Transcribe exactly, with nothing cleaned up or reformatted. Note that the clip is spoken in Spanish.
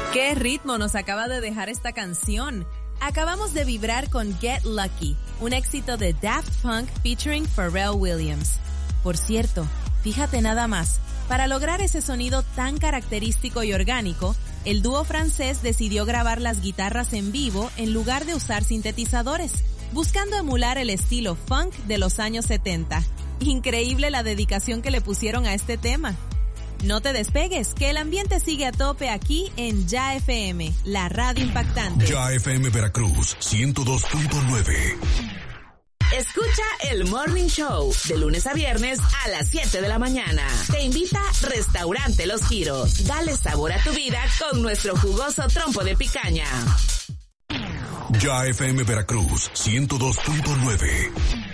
¿Qué ritmo nos acaba de dejar esta canción? Acabamos de vibrar con Get Lucky, un éxito de Daft Punk featuring Pharrell Williams. Por cierto, fíjate nada más, para lograr ese sonido tan característico y orgánico, el dúo francés decidió grabar las guitarras en vivo en lugar de usar sintetizadores, buscando emular el estilo funk de los años setenta. Increíble la dedicación que le pusieron a este tema. No te despegues, que el ambiente sigue a tope aquí en Ya F M, la radio impactante. Ya F M Veracruz, ciento dos punto nueve. Escucha el Morning Show de lunes a viernes a las siete de la mañana. Te invita Restaurante Los Giros. Dale sabor a tu vida con nuestro jugoso trompo de picaña. Ya F M Veracruz, ciento dos punto nueve.